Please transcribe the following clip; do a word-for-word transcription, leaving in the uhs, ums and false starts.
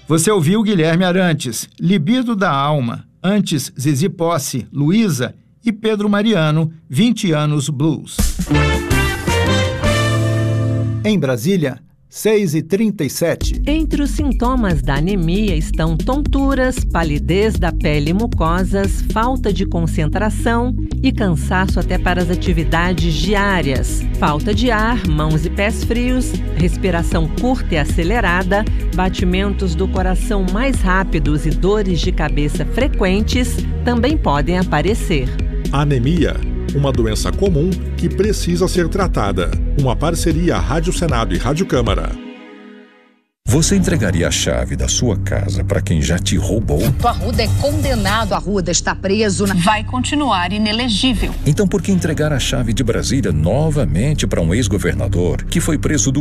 Você ouviu Guilherme Arantes, Libido da Alma, antes Zizi Posse, Luísa e Pedro Mariano, vinte anos blues. Em Brasília, seis e trinta e sete. Entre os sintomas da anemia estão tonturas, palidez da pele e mucosas, falta de concentração e cansaço até para as atividades diárias, falta de ar, mãos e pés frios, respiração curta e acelerada, batimentos do coração mais rápidos e dores de cabeça frequentes também podem aparecer. Anemia, uma doença comum que precisa ser tratada. Uma parceria Rádio Senado e Rádio Câmara. Você entregaria a chave da sua casa para quem já te roubou? O Arruda é condenado, Arruda está preso. Na... Vai continuar inelegível. Então por que entregar a chave de Brasília novamente para um ex-governador que foi preso do